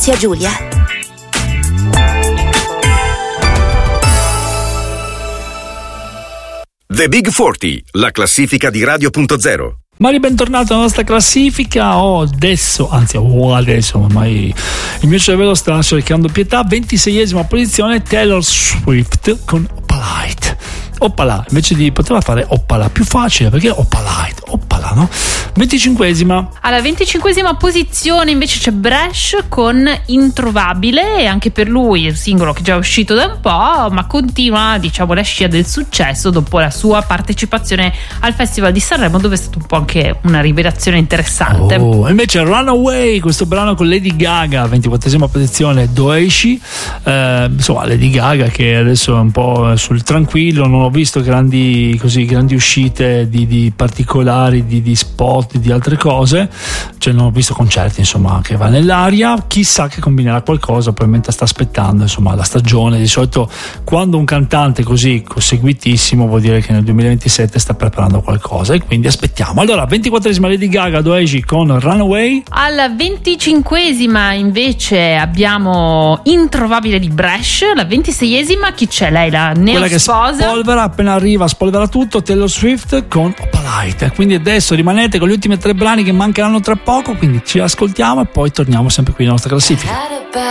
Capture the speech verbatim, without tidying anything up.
Zia Giulia. The Big quaranta, la classifica di Radio punto zero. Ma ribentornato alla nostra classifica. Oh, adesso, anzi, oh, adesso ormai il mio cervello sta cercando pietà. ventiseiesima posizione, Taylor Swift con Opalite. Oppala, invece di poteva fare Oppala, più facile perché Opalite, Oppala, no? venticinquesima. Alla venticinquesima posizione invece c'è Bresh con Introvabile, e anche per lui il singolo che è già uscito da un po', ma continua, diciamo, la scia del successo dopo la sua partecipazione al Festival di Sanremo, dove è stata un po' anche una rivelazione interessante. Oh, invece Runaway, questo brano con Lady Gaga, ventiquattresima posizione, Doeshi, eh, insomma Lady Gaga che adesso è un po' sul tranquillo, non ho visto grandi così grandi uscite di, di particolari di, di spot di altre cose, cioè non ho visto concerti insomma che va nell'aria. Chissà che combinerà qualcosa, probabilmente sta aspettando insomma la stagione. Di solito quando un cantante così seguitissimo vuol dire che nel duemilaventisette sta preparando qualcosa, e quindi aspettiamo. Allora ventiquattresima Lady Gaga, Doeshi con Runaway. Alla venticinquesima invece abbiamo Introvabile di Bresh. La ventiseiesima chi c'è? Lei, la neosposa, spolvera, appena arriva spolvera tutto, Taylor Swift con Opalite. Quindi adesso rimanete con gli ultimi tre brani che mancheranno tra poco, quindi ci ascoltiamo e poi torniamo sempre qui nella nostra classifica.